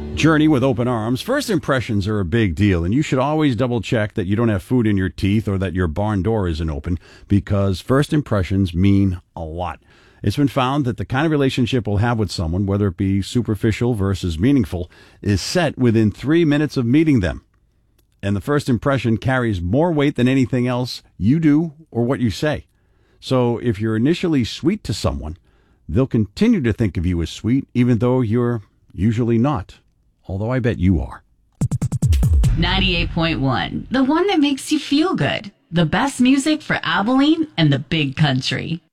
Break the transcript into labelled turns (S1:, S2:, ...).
S1: Journey with open arms. First impressions are a big deal, and you should always double check that you don't have food in your teeth or that your barn door isn't open, because first impressions mean a lot. It's been found that the kind of relationship we'll have with someone, whether it be superficial versus meaningful, is set within 3 minutes of meeting them. And the first impression carries more weight than anything else you do or what you say. So if you're initially sweet to someone, they'll continue to think of you as sweet, even though you're usually not. Although I bet you are.
S2: 98.1, the one that makes you feel good. The best music for Abilene and the big country.